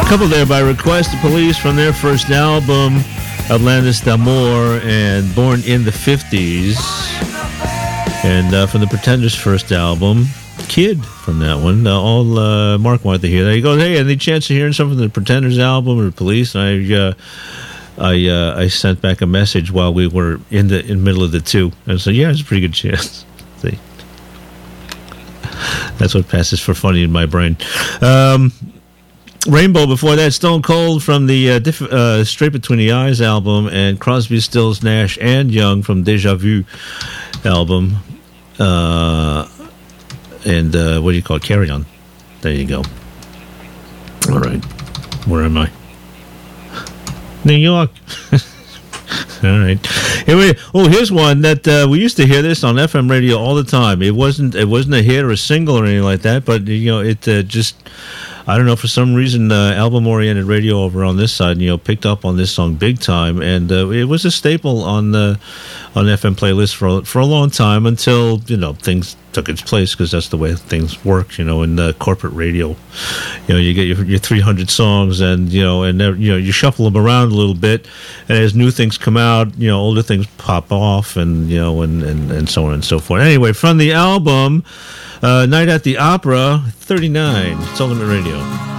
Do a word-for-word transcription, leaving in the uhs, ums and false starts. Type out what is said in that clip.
couple there by request. The Police from their first album, Atlantis d'Amour, and Born in the fifties. And uh, from the Pretenders' first album, Kid from that one. Uh, all uh, Mark wanted to hear that. He goes, hey, any chance of hearing something from the Pretenders album or the Police? And I uh, I uh, I sent back a message while we were in the in the middle of the two. And I said, yeah, it's a pretty good chance. See? That's what passes for funny in my brain. Um, Rainbow before that, Stone Cold from the uh, diff- uh, Straight Between the Eyes album, and Crosby, Stills, Nash, and Young from Deja Vu album. Uh, and uh, what do you call it? Carry On. There you go. All right. Where am I? New York. All right. Here we, oh, here's one that uh, we used to hear this on F M radio all the time. It wasn't it wasn't a hit or a single or anything like that, but you know, it uh, just, I don't know, for some reason, uh, album-oriented radio over on this side, you know, picked up on this song big time, and uh, it was a staple on the on F M playlists for for a long time until, you know, things took its place, because that's the way things work, you know, in uh, corporate radio. You know, you get your, your three hundred songs, and you know, and you know, you shuffle them around a little bit, and as new things come out, you know, older things pop off, and you know, and and, and so on and so forth. Anyway, from the album uh, Night at the Opera, thirty-nine, it's Ultimate Radio.